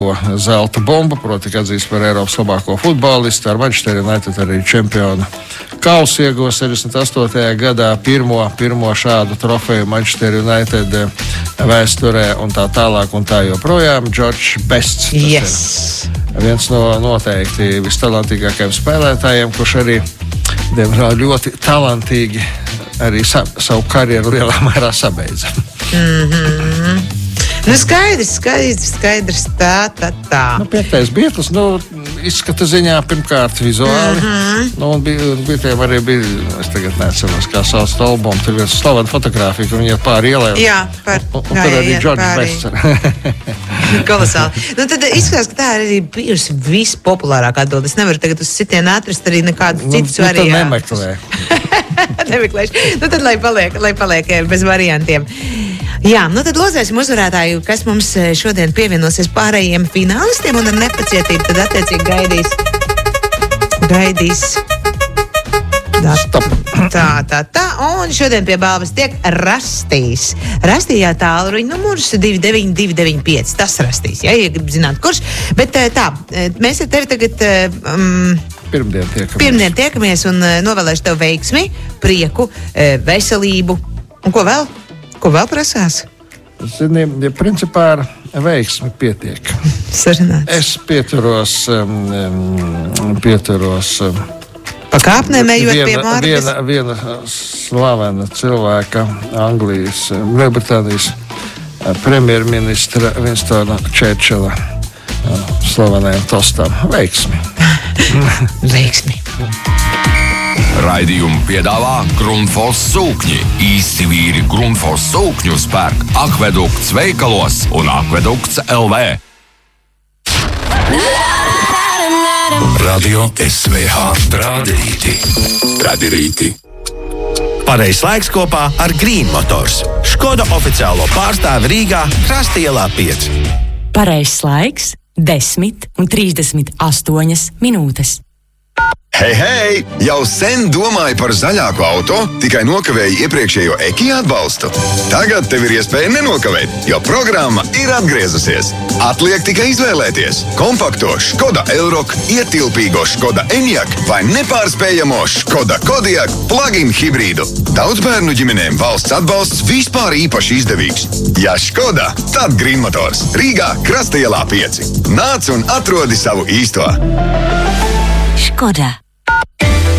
zelta bumbu, proti, atzīst par Eiropas labāko futbolistu, ar Manchester United arī čempionu kausu ieguva 78. gadā pirmo šādu trofeju Manchester United vēsturē un tā tālāk un tā joprojām. George Bests. Yes. Viens no noteikti vistalantīgākajiem spēlētājiem, kurš arī, diemžēl, ļoti talantīgi arī savu karjeru lielā mērā sabeidza. Nu, skaidrs, tā. Nu, 5. Beatles, izskata ziņā pirmkārt vizuāli. Un Beatlesiem arī bija, es tagad neatceros, kā sauc to albumu, tur viens slavena fotogrāfija, kur viņi iet pāri ielai. Jā, tur arī George Bests. Kolosāli. Tad izskatās, ka tā ir arī bijusi vispopulārākā atbilde. Es nevaru tagad uz sitienu atrast arī nekādus citus variantus. Nemeklēšu. Tad lai paliek bez variantiem. Jā, tad lozēsim uzvarētāju, kas mums šodien pievienosies pārējiem finālistiem un ar nepacietību tad attiecīgi gaidīs. Tā. Un šodien pie balvas tiek Rastīs. Rastījā tālruņa numurs 29295. Tas Rastīs, ja grib zināt, kurš. Bet tā, mēs ar tevi tagad pirmdien tiekamies un novēlēšu tev veiksmi, prieku, veselību. Un ko vēl? Ko vēl prasās? Zini, principā ar veiksmi pietiek. Sarunāts. Es pieturos pakāpnēm ejot pie Mārtas. Viena slavena cilvēka, Anglijas, Lielbritānijas premjerministra Winstona Churchilla slavenajam tostam. Veiksmi. Veiksmi. Raidījumu piedāvā Grundfos sūkņi. Īsti vīri Grundfos sūkņus pērk Akvedukts veikalos un Akvedukts LV. Radio SVH Tradirīti. Pareizs laiks kopā ar Green Motors. Škoda oficiālo pārstāvi Rīgā, Krastielā 5. Pareizs laiks 10:38 minūtes. Hei! Jau sen domāju par zaļāku auto, tikai nokavēju iepriekšējo Ekija atbalstu. Tagad tev ir iespēja nenokavēt, jo programma ir atgriezusies. Atliek tikai izvēlēties kompakto Škoda Elroq, ietilpīgo Škoda Enyaq vai nepārspējamo Škoda Kodiaq plug-in hibrīdu. Daudzbērnu ģimenēm valsts atbalsts vispār īpaši izdevīgs. Ja Škoda, tad Green Motors. Rīgā, Krastielā 5. Nāc un atrodi savu īsto. Škoda.